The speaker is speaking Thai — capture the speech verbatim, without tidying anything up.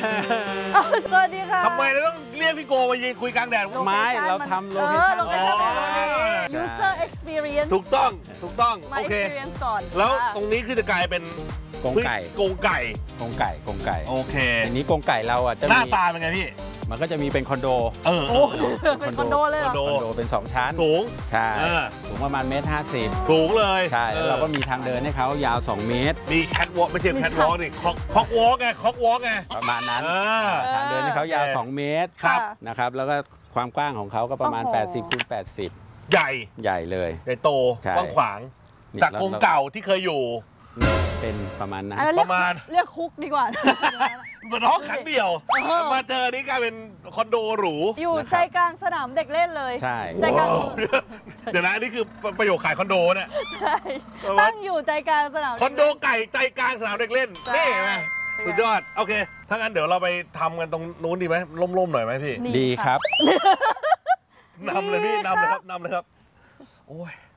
สวัสดีค่ะทำไมเราต้องเรียกพี่โกมายืนคุยกลางแดดไม้เราทำโลเคชั่น user experience ถูกต้องถูกต้องมาโอเค experience ก่อนแล้วตรงนี้คือจะกลายเป็นกรงไก่กรงไก่กรงไก่กรงไก่โอเคทีนี้กรงไก่เราอ่ะจะหน้ามีตาเป็นไงพี่มันก็จะมีเป็นคอนโดเออโอ้เป็นคอนโดเลยเหรอคอนโดคอนโดเป็นสองชั้นสูงใช่เออสูงประมาณเมตรห้าสิบสูงเลยใช่แล้วเราก็มีทางเดินให้เขายาวสองเมตรมีแคทวอล์กไม่ใช่แคทวอล์กนี่คอกคอกวอล์กไงคอกวอล์กไงประมาณนั้นอ่าทางเดินให้เขายาวโอเคสองเมตรครับนะครับแล้วก็ความกว้างของเขาก็ประมาณโอ้โหแปดสิบคูณแปดสิบใหญ่ใหญ่เลยใหญ่โตใช่กว้างขวางนี่จากแล้วกรงเก่าที่เคยอยู่เป็นประมาณนั้นอันนั้นเรียกประมาณเรียกคุกดีกว่าเหมือนห้องขังเดียวเออมาเจอนี่กลายเป็นคอนโดหรูอยู่นะครับใจกลางสนามเด็กเล่นเลยใช่ใจกลางว้าวเดี๋ยวนะนี่คือประโยคขายคอนโดเนี่ยใช่ตั้งอยู่ใจกลางสนามคอนโดไก่ใจกลางสนามเด็กเล่นใช่นี่ไงสุดยอด โอเค ถ้างั้นเดี๋ยวเราไปทำกันตรงนู้นดีไหมร่มๆหน่อยไหมพี่นี่ดีะครับนำเลยพี่ดีนำเลยคครัรับ บนำเลยครับ โอ้ย